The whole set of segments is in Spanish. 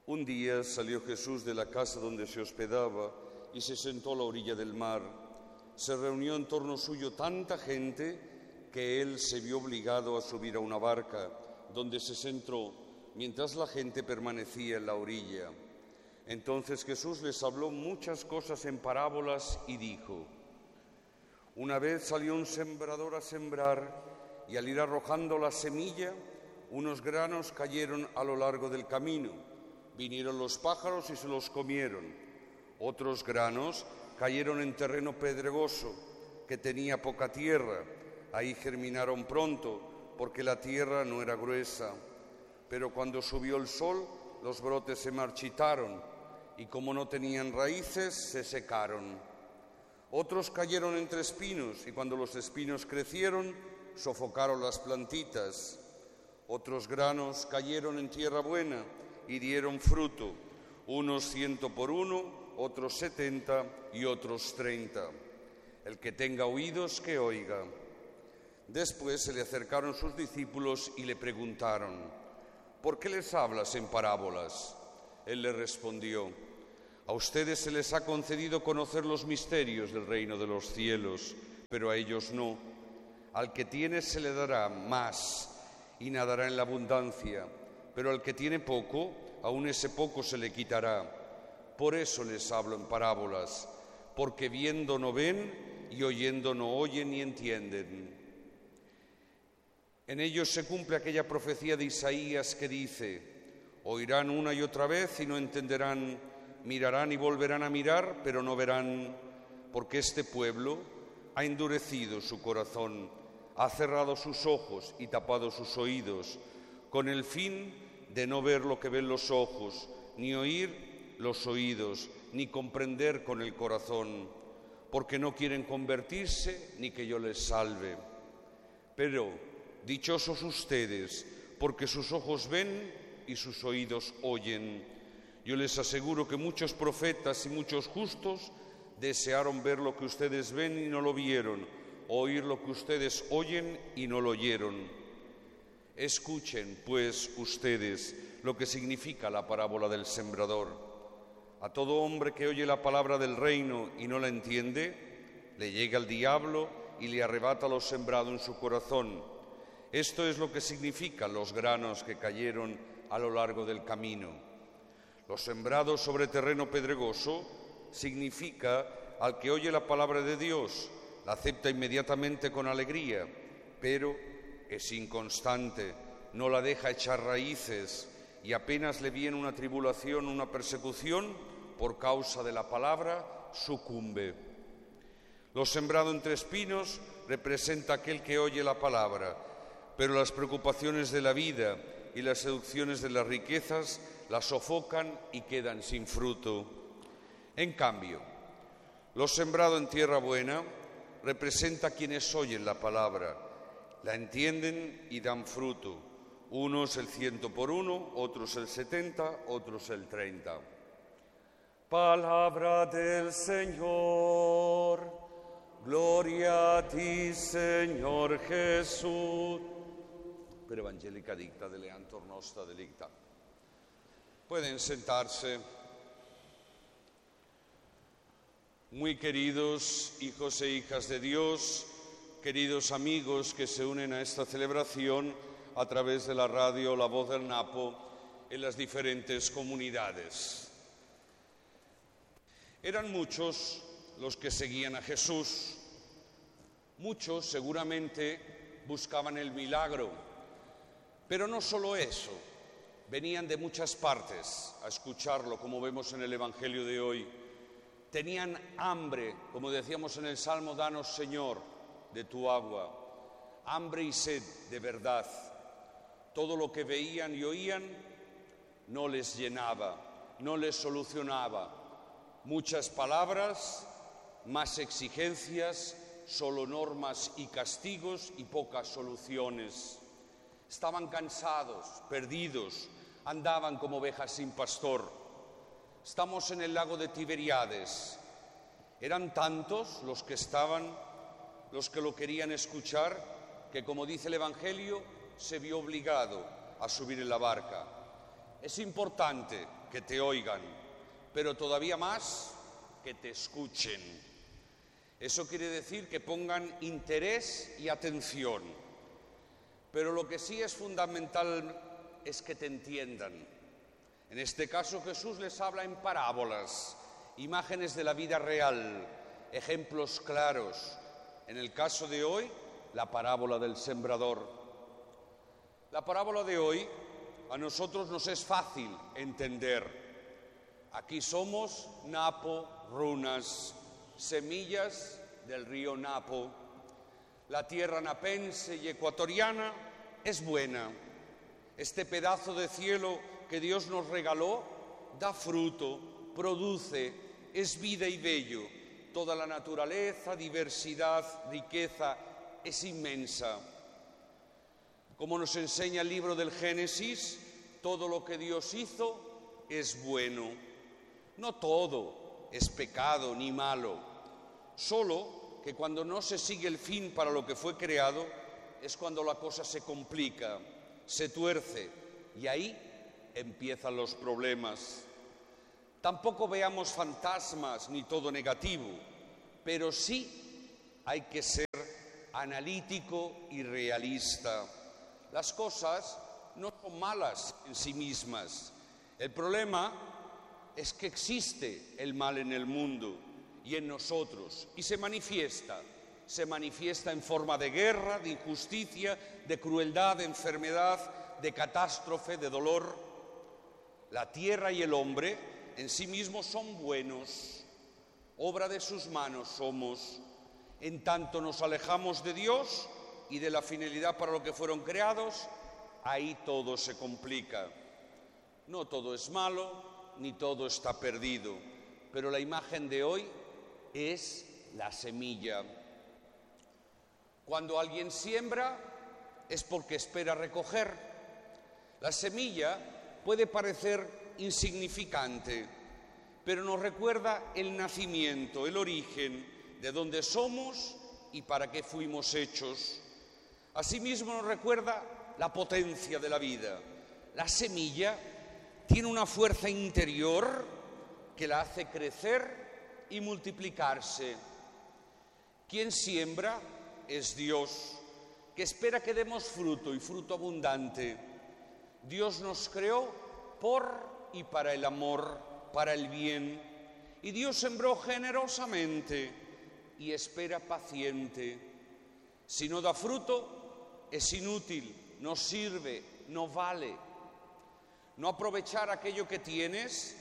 Un día salió Jesús de la casa donde se hospedaba y se sentó a la orilla del mar. Se reunió en torno suyo tanta gente que él se vio obligado a subir a una barca, donde se sentó, mientras la gente permanecía en la orilla. Entonces Jesús les habló muchas cosas en parábolas y dijo: Una vez salió un sembrador a sembrar, y al ir arrojando la semilla, unos granos cayeron a lo largo del camino. Vinieron los pájaros y se los comieron. Otros granos cayeron en terreno pedregoso, que tenía poca tierra. Ahí germinaron pronto, porque la tierra no era gruesa. Pero cuando subió el sol, los brotes se marchitaron, y como no tenían raíces, se secaron. Otros cayeron entre espinos, y cuando los espinos crecieron, sofocaron las plantitas. Otros granos cayeron en tierra buena y dieron fruto, unos 100 por uno, otros 70 y otros 30. El que tenga oídos, que oiga. Después se le acercaron sus discípulos y le preguntaron: ¿por qué les hablas en parábolas? Él les respondió: a ustedes se les ha concedido conocer los misterios del reino de los cielos, pero a ellos no. Al que tiene se le dará más y nadará en la abundancia, pero al que tiene poco, aún ese poco se le quitará. Por eso les hablo en parábolas, porque viendo no ven y oyendo no oyen ni entienden. En ellos se cumple aquella profecía de Isaías que dice: oirán una y otra vez y no entenderán, mirarán y volverán a mirar, pero no verán, porque este pueblo ha endurecido su corazón, ha cerrado sus ojos y tapado sus oídos, con el fin de no ver lo que ven los ojos, ni oír los oídos, ni comprender con el corazón, porque no quieren convertirse ni que yo les salve. Pero dichosos ustedes, porque sus ojos ven y sus oídos oyen. Yo les aseguro que muchos profetas y muchos justos desearon ver lo que ustedes ven y no lo vieron, oír lo que ustedes oyen y no lo oyeron. Escuchen, pues, ustedes lo que significa la parábola del sembrador. A todo hombre que oye la palabra del reino y no la entiende, le llega el diablo y le arrebata lo sembrado en su corazón. Esto es lo que significan los granos que cayeron a lo largo del camino. Los sembrados sobre terreno pedregoso significa al que oye la palabra de Dios, la acepta inmediatamente con alegría, pero es inconstante, no la deja echar raíces y apenas le viene una tribulación, una persecución, por causa de la palabra, sucumbe. Lo sembrado entre espinos representa aquel que oye la palabra, pero las preocupaciones de la vida y las seducciones de las riquezas la sofocan y quedan sin fruto. En cambio, lo sembrado en tierra buena representa a quienes oyen la palabra, la entienden y dan fruto, unos el 100 por uno, otros el 70, otros el 30. Palabra del Señor, gloria a ti, Señor Jesús. Per evangelica dicta deleantur nostra delicta. Pueden sentarse. Muy queridos hijos e hijas de Dios, queridos amigos que se unen a esta celebración a través de la radio La Voz del Napo en las diferentes comunidades. Eran muchos los que seguían a Jesús. Muchos seguramente buscaban el milagro, pero no solo eso, venían de muchas partes a escucharlo, como vemos en el Evangelio de hoy. Tenían hambre, como decíamos en el Salmo: danos, Señor, de tu agua. Hambre y sed de verdad. Todo lo que veían y oían no les llenaba, no les solucionaba. Muchas palabras, más exigencias, solo normas y castigos y pocas soluciones. Estaban cansados, perdidos, andaban como ovejas sin pastor. Estamos en el lago de Tiberíades. Eran tantos los que estaban, los que lo querían escuchar, que, como dice el Evangelio, se vio obligado a subir en la barca. Es importante que te oigan, pero todavía más que te escuchen. Eso quiere decir que pongan interés y atención. Pero lo que sí es fundamental es que te entiendan. En este caso Jesús les habla en parábolas, imágenes de la vida real, ejemplos claros. En el caso de hoy, la parábola del sembrador. La parábola de hoy a nosotros nos es fácil entender. Aquí somos Napo, Runas, semillas del río Napo. La tierra napense y ecuatoriana es buena. Este pedazo de cielo que Dios nos regaló da fruto, produce, es vida y bello. Toda la naturaleza, diversidad, riqueza es inmensa. Como nos enseña el libro del Génesis, todo lo que Dios hizo es bueno. No todo es pecado ni malo, solo que cuando no se sigue el fin para lo que fue creado, es cuando la cosa se complica, se tuerce, y ahí empiezan los problemas. Tampoco veamos fantasmas ni todo negativo, pero sí hay que ser analítico y realista. Las cosas no son malas en sí mismas. El problema es que existe el mal en el mundo y en nosotros, y se manifiesta en forma de guerra, de injusticia, de crueldad, de enfermedad, de catástrofe, de dolor. La tierra y el hombre en sí mismos son buenos, obra de sus manos somos. En tanto nos alejamos de Dios y de la finalidad para lo que fueron creados, ahí todo se complica. No todo es malo, ni todo está perdido, pero la imagen de hoy es la semilla. Cuando alguien siembra es porque espera recoger. La semilla puede parecer insignificante, pero nos recuerda el nacimiento, el origen, de dónde somos y para qué fuimos hechos. Asimismo nos recuerda la potencia de la vida. La semilla tiene una fuerza interior que la hace crecer y multiplicarse. Quien siembra es Dios, que espera que demos fruto y fruto abundante. Dios nos creó por y para el amor, para el bien, y Dios sembró generosamente y espera paciente. Si no da fruto, es inútil, no sirve, no vale. No aprovechar aquello que tienes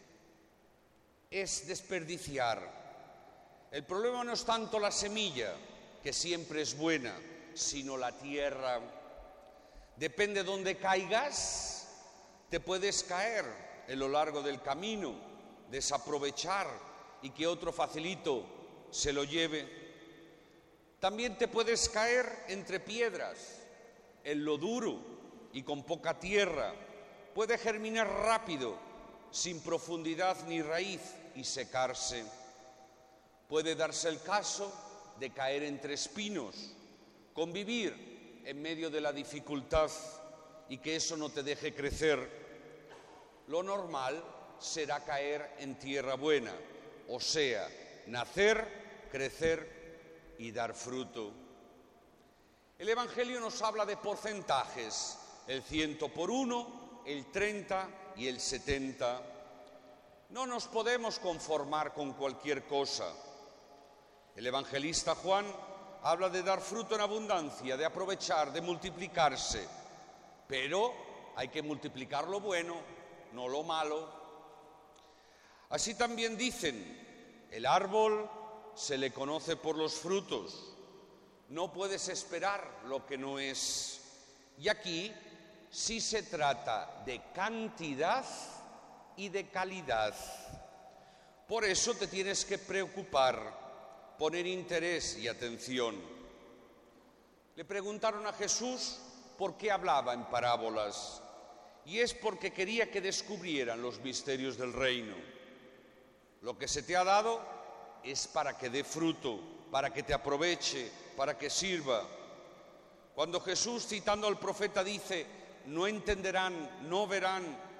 es desperdiciar. El problema no es tanto la semilla, que siempre es buena, sino la tierra. Depende de dónde caigas, te puedes caer en lo largo del camino, desaprovechar y que otro facilito se lo lleve. También te puedes caer entre piedras, en lo duro y con poca tierra. Puede germinar rápido, sin profundidad ni raíz, y secarse. Puede darse el caso de caer entre espinos, convivir en medio de la dificultad y que eso no te deje crecer. Lo normal será caer en tierra buena, o sea, nacer, crecer y dar fruto. El Evangelio nos habla de porcentajes, el 100 por 1, el 30 y el 70. No nos podemos conformar con cualquier cosa. El evangelista Juan habla de dar fruto en abundancia, de aprovechar, de multiplicarse, pero hay que multiplicar lo bueno, no lo malo. Así también dicen, el árbol se le conoce por los frutos. No puedes esperar lo que no es. Y aquí sí se trata de cantidad y de calidad. Por eso te tienes que preocupar, poner interés y atención. Le preguntaron a Jesús por qué hablaba en parábolas, y es porque quería que descubrieran los misterios del reino. Lo que se te ha dado es para que dé fruto, para que te aproveche, para que sirva. Cuando Jesús, citando al profeta, dice: no entenderán, no verán,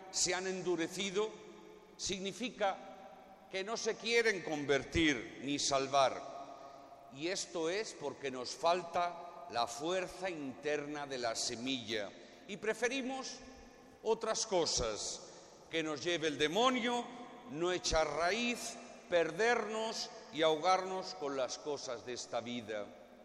se han endurecido, significa que no se quieren convertir ni salvar. Y esto es porque nos falta la fuerza interna de la semilla y preferimos otras cosas, que nos lleve el demonio, no echar raíz, perdernos y ahogarnos con las cosas de esta vida.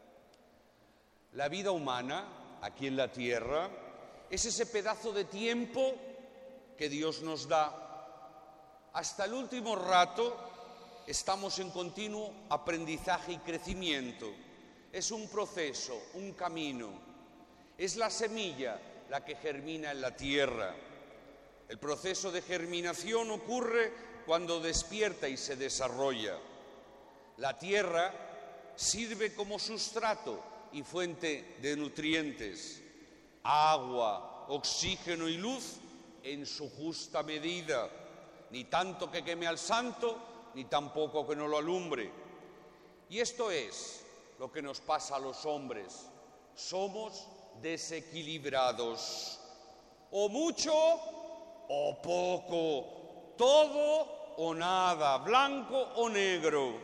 La vida humana, aquí en la tierra, es ese pedazo de tiempo que Dios nos da. Hasta el último rato estamos en continuo aprendizaje y crecimiento. Es un proceso, un camino. Es la semilla la que germina en la tierra. El proceso de germinación ocurre cuando despierta y se desarrolla. La tierra sirve como sustrato y fuente de nutrientes, agua, oxígeno y luz en su justa medida, ni tanto que queme al santo, ni tampoco que no lo alumbre. Y esto es lo que nos pasa a los hombres. Somos desequilibrados, o mucho o poco, todo o nada, blanco o negro.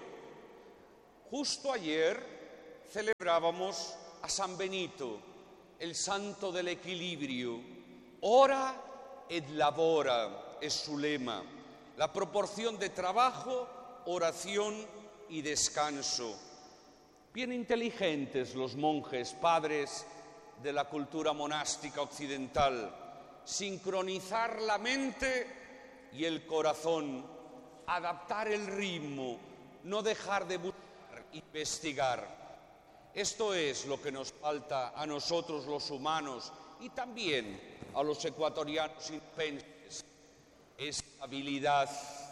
Justo ayer celebrábamos a San Benito, el santo del equilibrio. Ora et labora es su lema, la proporción de trabajo, oración y descanso. Bien inteligentes los monjes, padres de la cultura monástica occidental. Sincronizar la mente y el corazón, adaptar el ritmo, no dejar de buscar, investigar. Esto es lo que nos falta a nosotros los humanos y también a los ecuatorianos inpenses, estabilidad.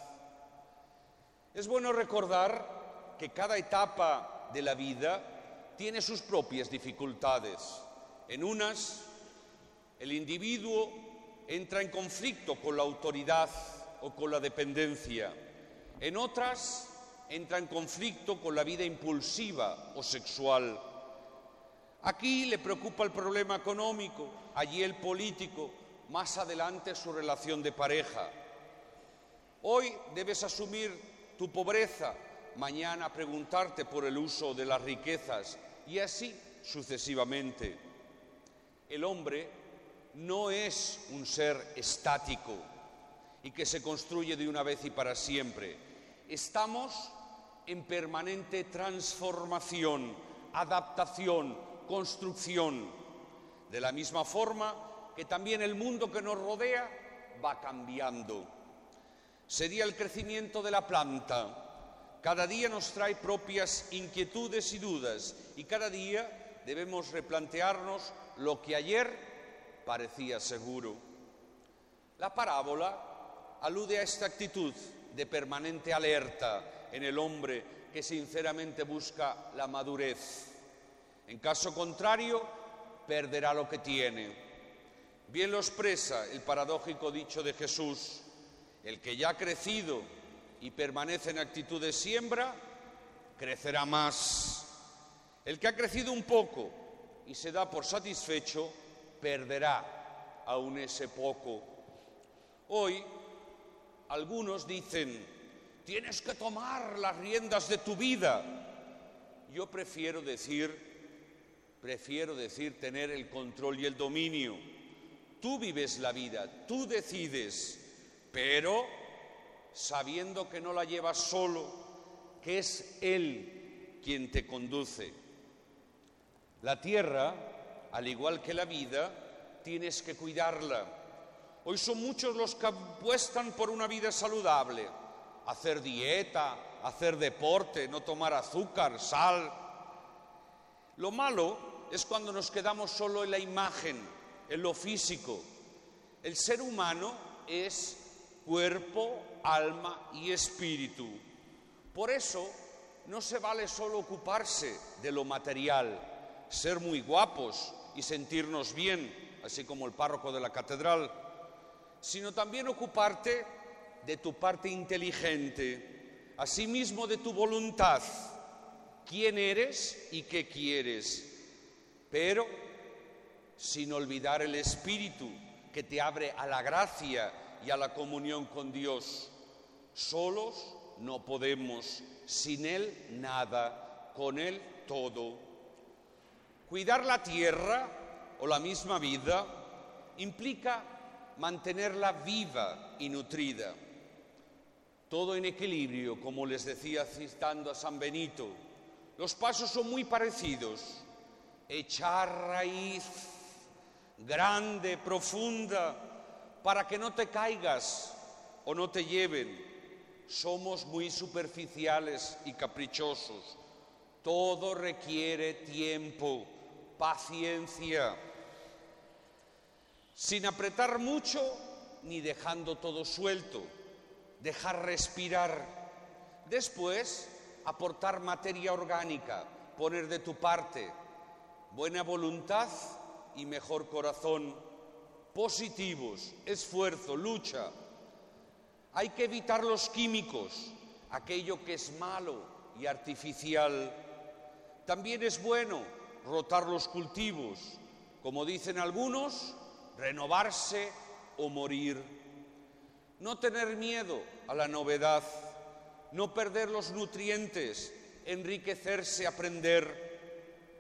Es bueno recordar que cada etapa de la vida tiene sus propias dificultades. En unas, el individuo entra en conflicto con la autoridad o con la dependencia. En otras, entra en conflicto con la vida impulsiva o sexual. Aquí le preocupa el problema económico, allí el político, más adelante su relación de pareja. Hoy debes asumir tu pobreza, mañana preguntarte por el uso de las riquezas y así sucesivamente. El hombre no es un ser estático y que se construye de una vez y para siempre. Estamos en permanente transformación, adaptación, construcción. De la misma forma que también el mundo que nos rodea va cambiando. Sería el crecimiento de la planta. Cada día nos trae propias inquietudes y dudas y cada día debemos replantearnos lo que ayer parecía seguro. La parábola alude a esta actitud de permanente alerta en el hombre que sinceramente busca la madurez. En caso contrario, perderá lo que tiene. Bien lo expresa el paradójico dicho de Jesús: el que ya ha crecido y permanece en actitud de siembra, crecerá más. El que ha crecido un poco y se da por satisfecho, perderá aún ese poco. Hoy, algunos dicen: tienes que tomar las riendas de tu vida. Yo prefiero decir tener el control y el dominio. Tú vives la vida, tú decides, pero sabiendo que no la llevas solo, que es Él quien te conduce. La tierra, al igual que la vida, tienes que cuidarla. Hoy son muchos los que apuestan por una vida saludable, hacer dieta, hacer deporte, no tomar azúcar, sal. Lo malo es cuando nos quedamos solo en la imagen, en lo físico. El ser humano es cuerpo, alma y espíritu. Por eso no se vale solo ocuparse de lo material, ser muy guapos y sentirnos bien, así como el párroco de la catedral, sino también ocuparte de tu parte inteligente, asimismo de tu voluntad, quién eres y qué quieres, pero sin olvidar el espíritu que te abre a la gracia y a la comunión con Dios. Solos no podemos, sin Él nada, con Él todo. Cuidar la tierra o la misma vida implica mantenerla viva y nutrida. Todo en equilibrio, como les decía citando a San Benito. Los pasos son muy parecidos. Echar raíz grande, profunda, para que no te caigas o no te lleven. Somos muy superficiales y caprichosos. Todo requiere tiempo, paciencia, sin apretar mucho ni dejando todo suelto. Dejar respirar. Después, aportar materia orgánica, poner de tu parte, buena voluntad y mejor corazón, positivos, esfuerzo, lucha. Hay que evitar los químicos, aquello que es malo y artificial. También es bueno rotar los cultivos, como dicen algunos, renovarse o morir. No tener miedo a la novedad, no perder los nutrientes, enriquecerse, aprender.